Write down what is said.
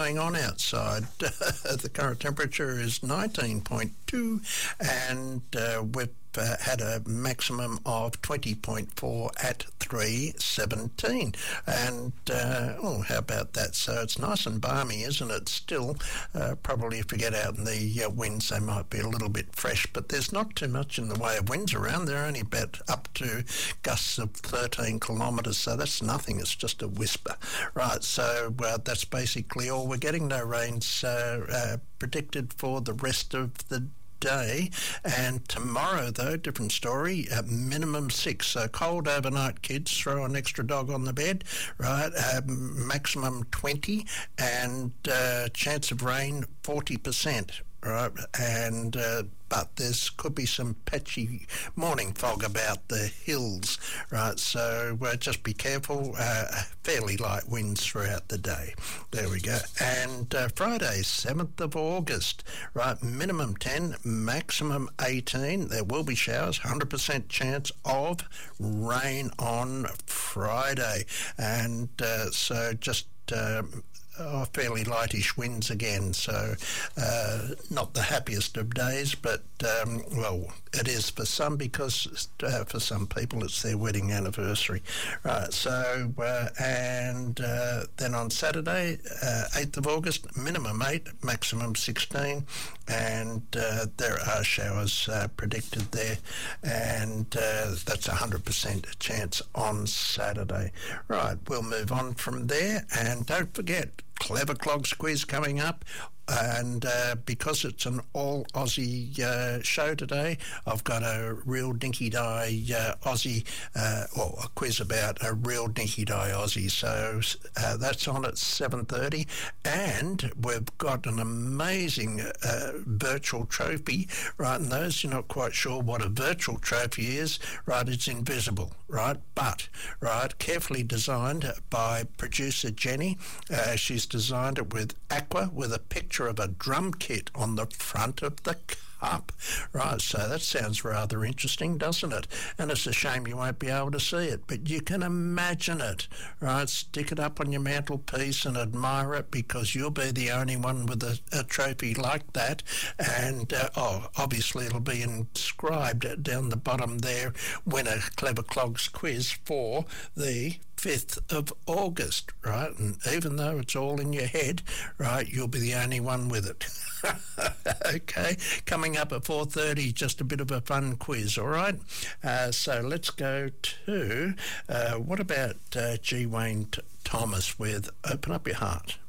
going on outside. The current temperature is 19.2 and we've had a maximum of 20.4 at 3:17, and how about that? So it's nice and balmy, isn't it? Still, probably if you get out in the winds, they might be a little bit fresh, but there's not too much in the way of winds around. They're only about up to gusts of 13 kilometres, so that's nothing. It's just a whisper, right? So that's basically all we're getting. No rains predicted for the rest of the day. And tomorrow, though, different story, minimum 6. So cold overnight, kids, throw an extra dog on the bed, right? Maximum 20 and chance of rain 40%. Right, and but there's could be some patchy morning fog about the hills, right? So just be careful. Fairly light winds throughout the day. There we go. And Friday, 7th of August, right? Minimum 10, maximum 18. There will be showers. 100% chance of rain on Friday, and so just. Fairly lightish winds again, so not the happiest of days, but well, it is for some, because for some people it's their wedding anniversary, right? So and then on Saturday, 8th of August, minimum 8, maximum 16, and there are showers predicted there, and that's 100% chance on Saturday. Right, we'll move on from there, and don't forget, Clever Clogs quiz coming up. And because it's an all Aussie show today, I've got a real dinky-die Aussie, or a quiz about a real dinky-die Aussie. So that's on at 7:30, and we've got an amazing virtual trophy, right? And those you're not quite sure what a virtual trophy is, right? It's invisible, right? But right, carefully designed by producer Jenny. She's designed it with aqua, with a picture of a drum kit on the front of the cup, right? So that sounds rather interesting, doesn't it? And it's a shame you won't be able to see it, but you can imagine it, right? Stick it up on your mantelpiece and admire it, because you'll be the only one with a trophy like that. And obviously it'll be inscribed down the bottom there, win a Clever Clogs quiz for the 5th of August, right? And even though it's all in your head, right, you'll be the only one with it. Okay, coming up at 4:30, just a bit of a fun quiz, all right? So let's go to, what about G. Wayne Thomas with Open Up Your Heart?